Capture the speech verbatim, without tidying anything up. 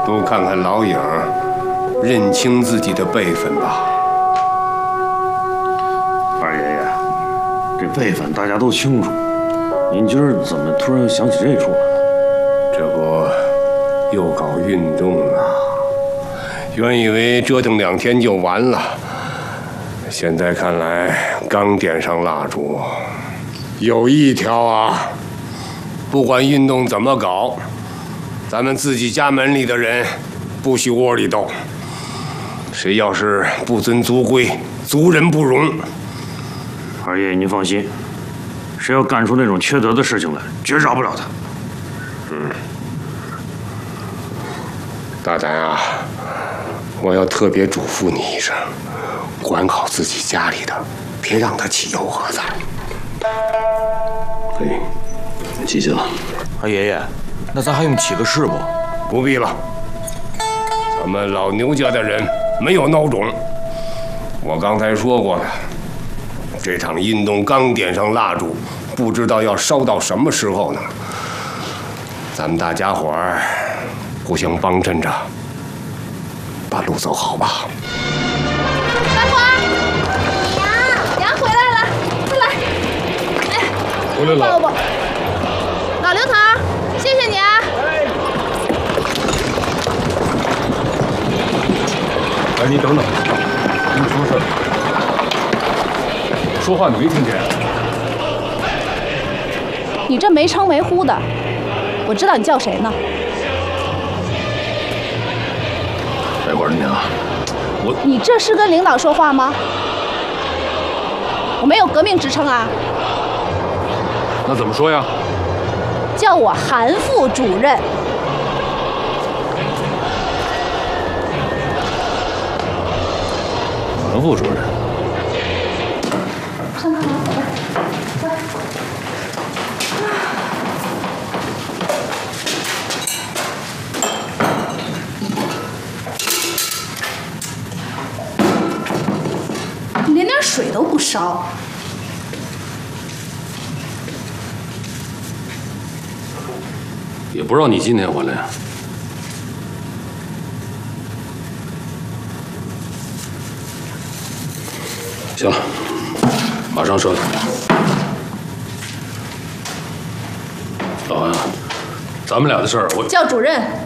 都看看老影，认清自己的辈分吧。 二爷爷，这辈分大家都清楚，您今儿怎么突然又想起这出了？ 这不又搞运动了，原以为折腾两天就完了，现在看来刚点上蜡烛，有一条啊，不管运动怎么搞，咱们自己家门里的人不许窝里斗。谁要是不遵族规，族人不容。 二爷爷您放心，谁要干出那种缺德的事情来，绝饶不了他。 嗯，大胆啊！我要特别嘱咐你一声，管好自己家里的，别让他起诱惑咱。 哎，记下了。 二爷爷，那咱还用起个誓不？ 不必了，咱们老牛家的人没有孬种。我刚才说过了，这场运动刚点上蜡烛，不知道要烧到什么时候呢。咱们大家伙儿互相帮衬着，把路走好吧。 大花，娘，娘回来了，快来！哎， 回来了。 抱抱。老刘头，谢谢你啊。 哎，你等等，你说事儿。说话你没听见？ 你这没称没呼的，我知道你叫谁呢。 哎，我说娘，我你这是跟领导说话吗？我没有革命职称啊。 那怎么说呀？ 叫我韩副主任。 韩副主任。 上课了，走吧。走。你连点水都不烧。 也不知道你今天回来呀。行了，马上收拾。老韩，咱们俩的事儿，我叫主任。